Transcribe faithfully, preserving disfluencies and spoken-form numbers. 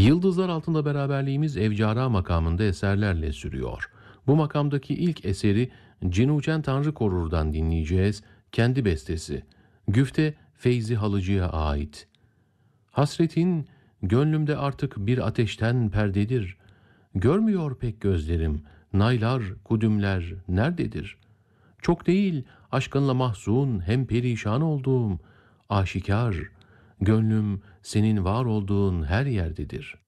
Yıldızlar Altında beraberliğimiz Evcara makamında eserlerle sürüyor. Bu makamdaki ilk eseri Cinuçen Tanrı Korur'dan dinleyeceğiz. Kendi bestesi. Güfte Feyzi Halıcı'ya ait. Hasretin gönlümde artık bir ateşten perdedir. Görmüyor pek gözlerim, naylar, kudümler nerededir? Çok değil aşkınla mahzun hem perişan olduğum, aşikar, gönlüm senin var olduğun her yerdedir.''